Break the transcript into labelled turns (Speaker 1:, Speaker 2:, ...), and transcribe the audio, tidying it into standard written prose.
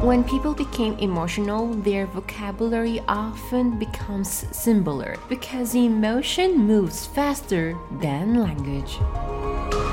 Speaker 1: When people became emotional, their vocabulary often becomes simpler because emotion moves faster than language.